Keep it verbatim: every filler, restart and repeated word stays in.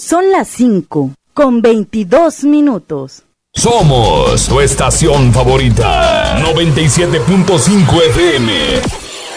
Son las cinco con veintidós minutos. Somos tu estación favorita, noventa y siete punto cinco F M.